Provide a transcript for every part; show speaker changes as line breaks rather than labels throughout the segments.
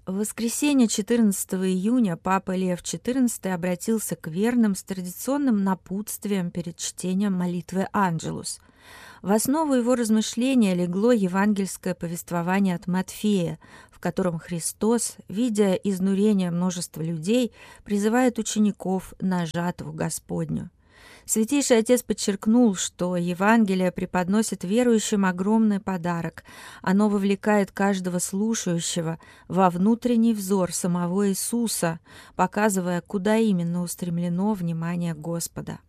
В воскресенье 14 июня Папа Лев XIV обратился к верным с традиционным напутствием перед чтением молитвы «Анджелус». В основу его размышления легло евангельское повествование от Матфея, в котором Христос, видя изнурение множества людей, призывает учеников на жатву Господню. Святейший Отец подчеркнул, что Евангелие преподносит верующим огромный подарок. Оно вовлекает каждого слушающего во внутренний взор самого Иисуса, показывая, куда именно устремлено внимание Господа.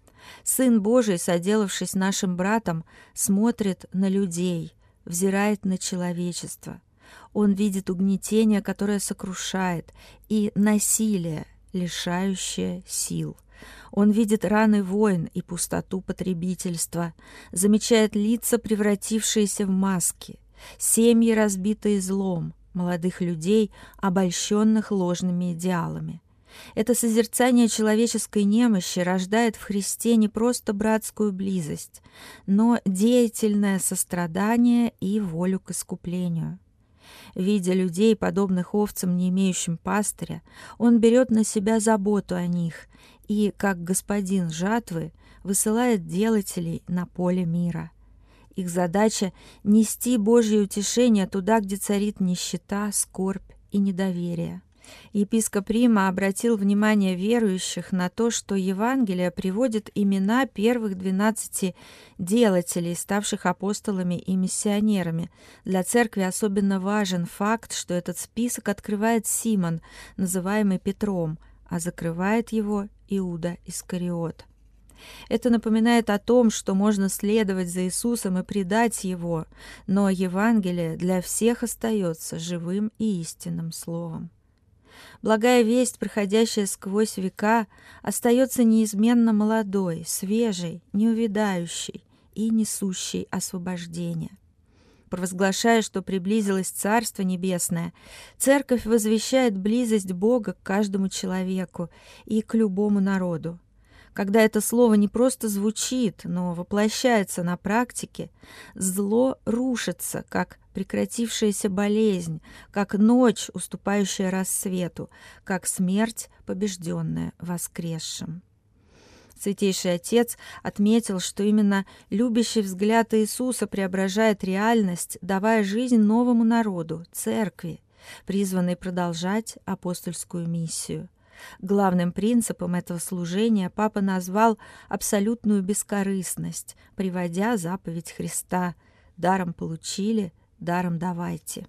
Сын Божий, соделавшись нашим братом, смотрит на людей, взирает на человечество. Он видит угнетение, которое сокрушает, и насилие, лишающее сил. Он видит раны войн и пустоту потребительства, замечает лица, превратившиеся в маски, семьи, разбитые злом, молодых людей, обольщенных ложными идеалами. Это созерцание человеческой немощи рождает в Христе не просто братскую близость, но деятельное сострадание и волю к искуплению. Видя людей, подобных овцам, не имеющим пастыря, он берет на себя заботу о них и, как господин жатвы, высылает делателей на поле мира. Их задача — нести Божье утешение туда, где царит нищета, скорбь и недоверие. Епископ Рима обратил внимание верующих на то, что Евангелие приводит имена первых 12 делателей, ставших апостолами и миссионерами. Для церкви особенно важен факт, что этот список открывает Симон, называемый Петром, а закрывает его Иуда Искариот. Это напоминает о том, что можно следовать за Иисусом и предать Его, но Евангелие для всех остается живым и истинным словом. Благая весть, проходящая сквозь века, остается неизменно молодой, свежей, неувядающей и несущей освобождение. Провозглашая, что приблизилось Царство Небесное, Церковь возвещает близость Бога к каждому человеку и к любому народу. Когда это слово не просто звучит, но воплощается на практике, зло рушится, как прекратившаяся болезнь, как ночь, уступающая рассвету, как смерть, побежденная воскресшим. Святейший Отец отметил, что именно любящий взгляд Иисуса преображает реальность, давая жизнь новому народу, церкви, призванной продолжать апостольскую миссию. Главным принципом этого служения Папа назвал абсолютную бескорыстность, приводя заповедь Христа: «Даром получили, даром давайте».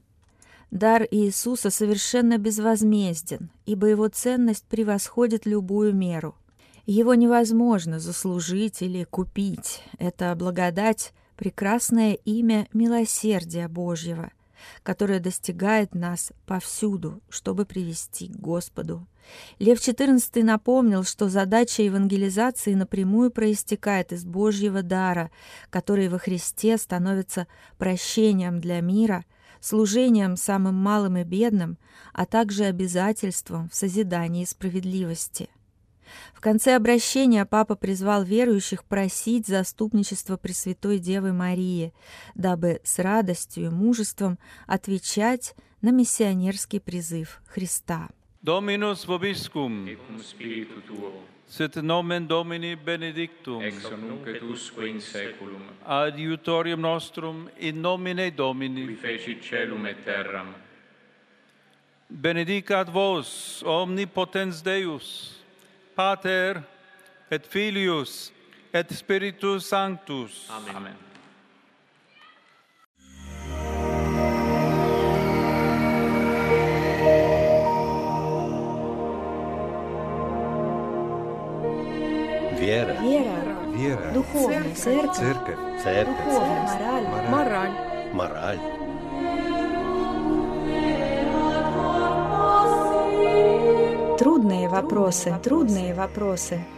Дар Иисуса совершенно безвозмезден, ибо его ценность превосходит любую меру. Его невозможно заслужить или купить. Это благодать, прекрасное имя милосердия Божьего, которое достигает нас повсюду, чтобы привести к Господу. Лев XIV напомнил, что задача евангелизации напрямую проистекает из Божьего дара, который во Христе становится прощением для мира, служением самым малым и бедным, а также обязательством в созидании справедливости. В конце обращения Папа призвал верующих просить заступничество Пресвятой Девы Марии, дабы с радостью и мужеством отвечать на миссионерский призыв Христа.
Dominus vobiscum,
et cum spiritu tuo,
sit nomen Domini benedictum,
ex hoc nunc et usque in saeculum,
adiutorium nostrum in nomine
qui
Domini.
fecit caelum et terram.
Benedicat vos, omnipotens Deus, Pater et Filius et Spiritus Sanctus.
Amen.
Вера.
Духовная
Церковь. Мораль.
Трудные вопросы.